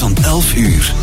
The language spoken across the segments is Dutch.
van 11 uur.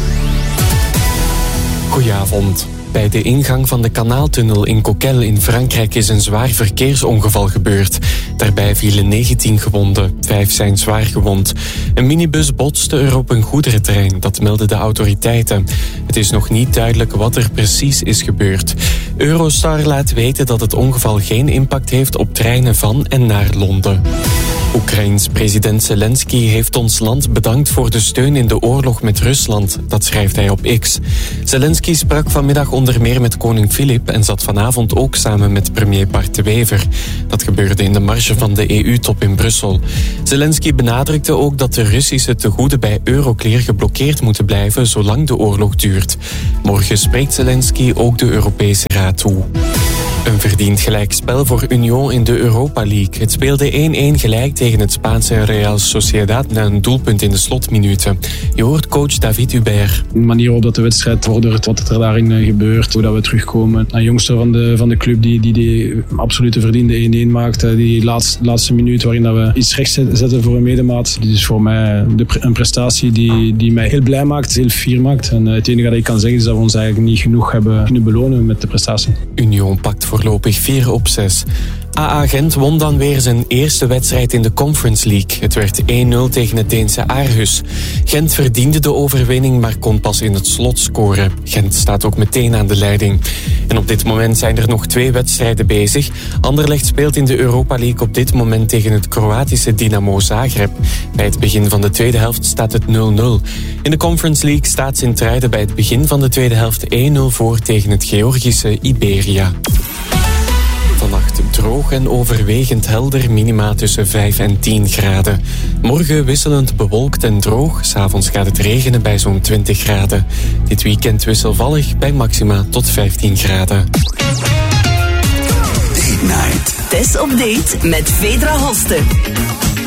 Goedenavond. Bij de ingang van de kanaaltunnel in Coquelles in Frankrijk is een zwaar verkeersongeval gebeurd. Daarbij vielen 19 gewonden, 5 zijn zwaar gewond. Een minibus botste er op een goederentrein, dat melden de autoriteiten. Het is nog niet duidelijk wat er precies is gebeurd. Eurostar laat weten dat het ongeval geen impact heeft op treinen van en naar Londen. Oekraïns president Zelensky heeft ons land bedankt voor de steun in de oorlog met Rusland. Dat schrijft hij op X. Zelensky sprak vanmiddag onder meer met koning Filip en zat vanavond ook samen met premier Bart de Wever. Dat gebeurde in de marge van de EU-top in Brussel. Zelensky benadrukte ook dat de Russische tegoeden bij Euroclear geblokkeerd moeten blijven zolang de oorlog duurt. Morgen spreekt Zelensky ook de Europese Raad toe. Een verdiend gelijkspel voor Union in de Europa League. Het speelde 1-1 gelijk tegen het Spaanse Real Sociedad na een doelpunt in de slotminuten. Je hoort coach David Hubert. De manier waarop dat de wedstrijd vordert, wat er daarin gebeurt, hoe dat we terugkomen. Een jongster van de club die absolute verdiende 1-1 maakt. Die laatste minuut waarin dat we iets rechts zetten voor een medemaat. Dit is voor mij een prestatie die mij heel blij maakt, heel fier maakt. En het enige dat ik kan zeggen is dat we ons eigenlijk niet genoeg hebben kunnen belonen met de prestatie. Union pakt voorlopig 4 op 6. AA Gent won dan weer zijn eerste wedstrijd in de Conference League. Het werd 1-0 tegen het Deense Aarhus. Gent verdiende de overwinning, maar kon pas in het slot scoren. Gent staat ook meteen aan de leiding. En op dit moment zijn er nog 2 wedstrijden bezig. Anderlecht speelt in de Europa League op dit moment tegen het Kroatische Dinamo Zagreb. Bij het begin van de tweede helft staat het 0-0. In de Conference League staat Sint-Truiden bij het begin van de tweede helft 1-0 voor tegen het Georgische Iberia. Vannacht droog en overwegend helder, minima tussen 5 en 10 graden. Morgen wisselend bewolkt en droog. 's Avonds gaat het regenen bij zo'n 20 graden. Dit weekend wisselvallig bij maxima tot 15 graden. Date Night. Test op date met Vedra Hoste.